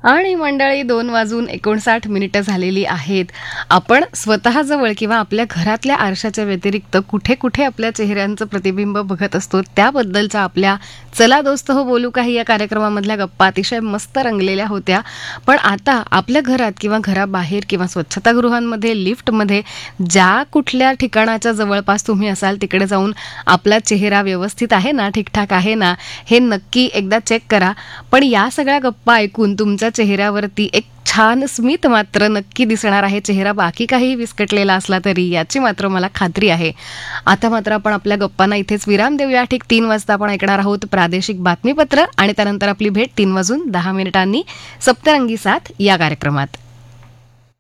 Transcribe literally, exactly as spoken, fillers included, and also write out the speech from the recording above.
आणि मंडळी दोन वाजून एकोणसाठ मिनिटं झालेली आहेत. आपण स्वतःजवळ किंवा आपल्या घरातल्या आरशाच्या व्यतिरिक्त कुठे कुठे आपल्या चेहऱ्यांचं प्रतिबिंब बघत असतो त्याबद्दलच्या आपल्या चला दोस्त हो बोलू काही या कार्यक्रमामधल्या गप्पा अतिशय मस्त रंगलेल्या होत्या. पण आता आपल्या घरात किंवा घराबाहेर किंवा स्वच्छतागृहांमध्ये लिफ्टमध्ये ज्या कुठल्या ठिकाणाच्या जवळपास तुम्ही असाल तिकडे जाऊन आपला चेहरा व्यवस्थित आहे ना, ठीकठाक आहे ना, हे नक्की एकदा चेक करा. पण या सगळ्या गप्पा ऐकून तुमच्या चेहऱ्यावरती एक छान स्मित मात्र नक्की दिसणार आहे. चेहरा बाकी काही विस्कटलेला असला तरी याची मात्र मला खात्री आहे. आता मात्र आपण आपल्या गप्पांना इथेच विराम देऊया. ठीक तीन वाजता आपण ऐकणार आहोत प्रादेशिक बातमीपत्र आणि त्यानंतर आपली भेट तीन वाजून दहा मिनिटांनी सप्तरंगी साथ या कार्यक्रमात.